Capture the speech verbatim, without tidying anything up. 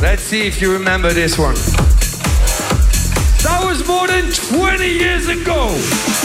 Let's see if you remember this one. That was more than twenty years ago.